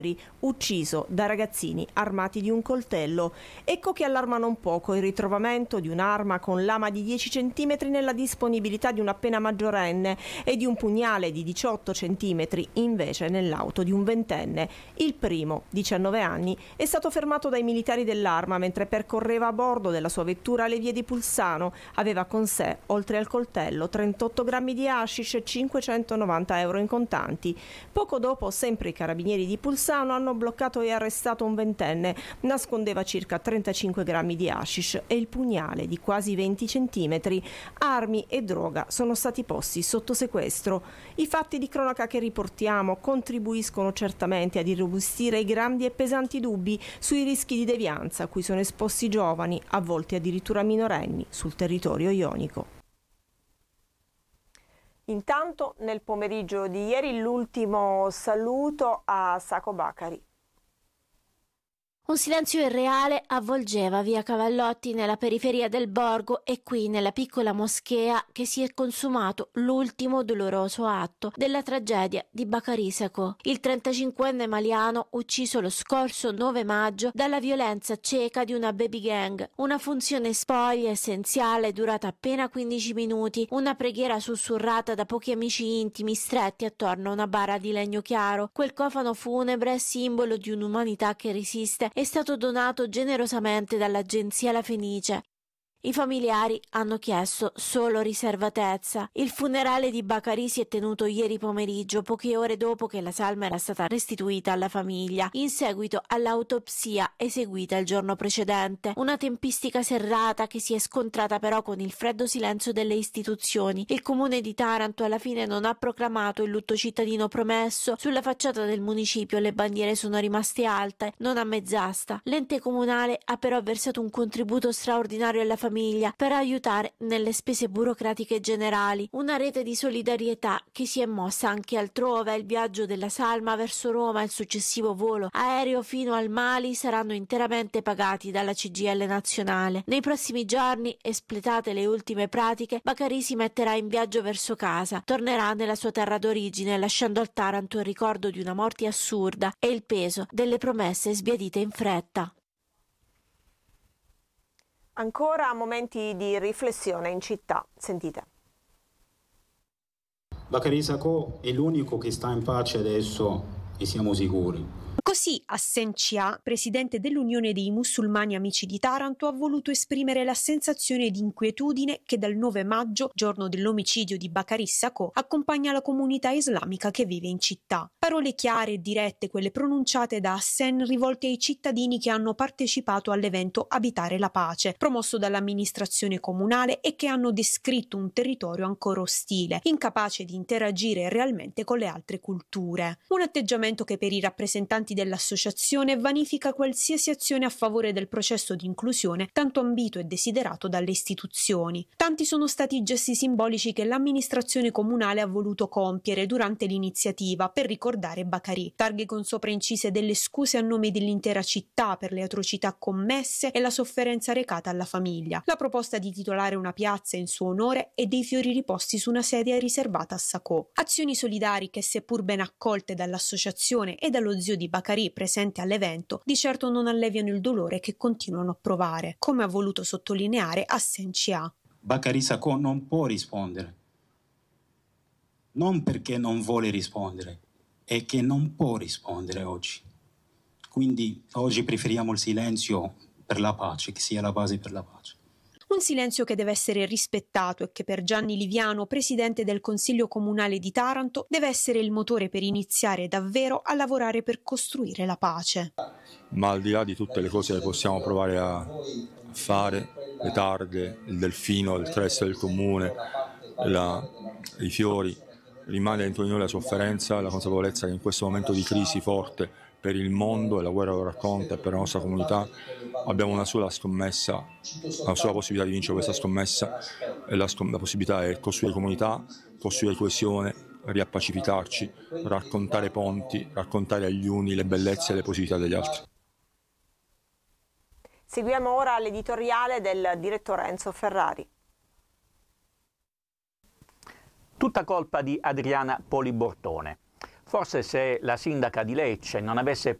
ucciso da ragazzini armati di un coltello. Ecco che allarma non poco il ritrovamento di un'arma con lama di 10 cm nella disponibilità di un appena maggiorenne e di un pugnale di 18 cm invece nell'auto di un ventenne. Il primo, 19 anni, è stato fermato dai militari dell'Arma mentre percorreva a bordo della sua vettura le vie di Pulsano. Aveva con sé, oltre al coltello, 38 grammi di hashish e 590 euro in contanti. Poco dopo, sempre i carabinieri di Pulsano hanno bloccato e arrestato un ventenne. Nascondeva circa 35 grammi di hashish e il pugnale di quasi 20 centimetri. Armi e droga sono stati posti sotto sequestro. I fatti di cronaca che riportiamo contribuiscono certamente ad irrobustire i grandi e pesanti dubbi sui rischi di devianza a cui sono esposti giovani, a volte addirittura minorenni, sul territorio ionico. Intanto nel pomeriggio di ieri l'ultimo saluto a Sacco Bakary. Un silenzio irreale avvolgeva via Cavallotti nella periferia del borgo e qui nella piccola moschea che si è consumato l'ultimo doloroso atto della tragedia di Bakary Sacco, il 35enne maliano ucciso lo scorso 9 maggio dalla violenza cieca di una baby gang, una funzione spoglia essenziale durata appena 15 minuti, una preghiera sussurrata da pochi amici intimi stretti attorno a una bara di legno chiaro. Quel cofano funebre, simbolo di un'umanità che resiste, è stato donato generosamente dall'agenzia La Fenice. I familiari hanno chiesto solo riservatezza. Il funerale di Bakary si è tenuto ieri pomeriggio, poche ore dopo che la salma era stata restituita alla famiglia, in seguito all'autopsia eseguita il giorno precedente. Una tempistica serrata che si è scontrata però con il freddo silenzio delle istituzioni. Il comune di Taranto alla fine non ha proclamato il lutto cittadino promesso. Sulla facciata del municipio le bandiere sono rimaste alte, non a mezz'asta. L'ente comunale ha però versato un contributo straordinario alla famiglia per aiutare nelle spese burocratiche generali, una rete di solidarietà che si è mossa anche altrove. Il viaggio della salma verso Roma e il successivo volo aereo fino al Mali saranno interamente pagati dalla CGIL nazionale. Nei prossimi giorni, espletate le ultime pratiche, Bakary si metterà in viaggio verso casa, tornerà nella sua terra d'origine lasciando al Taranto il ricordo di una morte assurda e il peso delle promesse sbiadite in fretta. Ancora momenti di riflessione in città, sentite. Bakary Sacco è l'unico che sta in pace adesso e siamo sicuri. Così Hassan Chia, presidente dell'Unione dei Musulmani Amici di Taranto, ha voluto esprimere la sensazione di inquietudine che dal 9 maggio, giorno dell'omicidio di Bakary Sacco, accompagna la comunità islamica che vive in città. Parole chiare e dirette, quelle pronunciate da Hassan, rivolte ai cittadini che hanno partecipato all'evento Abitare la Pace, promosso dall'amministrazione comunale e che hanno descritto un territorio ancora ostile, incapace di interagire realmente con le altre culture. Un atteggiamento che per i rappresentanti dell'associazione vanifica qualsiasi azione a favore del processo di inclusione tanto ambito e desiderato dalle istituzioni. Tanti sono stati i gesti simbolici che l'amministrazione comunale ha voluto compiere durante l'iniziativa per ricordare Bakary. Targhe con sopra incise delle scuse a nome dell'intera città per le atrocità commesse e la sofferenza recata alla famiglia. La proposta di titolare una piazza in suo onore e dei fiori riposti su una sedia riservata a Sacco. Azioni solidariche, seppur ben accolte dall'associazione e dallo zio di Bakary presente all'evento, di certo non alleviano il dolore che continuano a provare, come ha voluto sottolineare Hassan Chia. Bakary Sacco non può rispondere, non perché non vuole rispondere, è che non può rispondere oggi. Quindi oggi preferiamo il silenzio per la pace, che sia la base per la pace. Un silenzio che deve essere rispettato e che per Gianni Liviano, presidente del Consiglio Comunale di Taranto, deve essere il motore per iniziare davvero a lavorare per costruire la pace. Ma al di là di tutte le cose che possiamo provare a fare, le targhe, il delfino, il crest del comune, i fiori, rimane dentro di noi la sofferenza e la consapevolezza che in questo momento di crisi forte per il mondo, e la guerra lo racconta, e per la nostra comunità abbiamo una sola scommessa, una sola possibilità di vincere questa scommessa, e la possibilità è costruire comunità, costruire coesione, riappacificarci, raccontare ponti, raccontare agli uni le bellezze e le positività degli altri. Seguiamo ora l'editoriale del direttore Enzo Ferrari. Tutta colpa di Adriana Polibortone. Forse se la sindaca di Lecce non avesse